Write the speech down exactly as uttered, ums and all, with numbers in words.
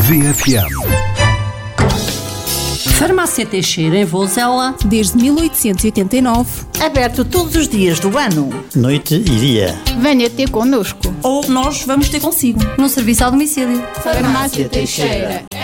V F M. Farmácia Teixeira, em Vozela, desde mil oitocentos e oitenta e nove. Aberto todos os dias do ano. Noite e dia. Venha ter connosco. Ou nós vamos ter consigo. no serviço ao domicílio. Farmácia Teixeira.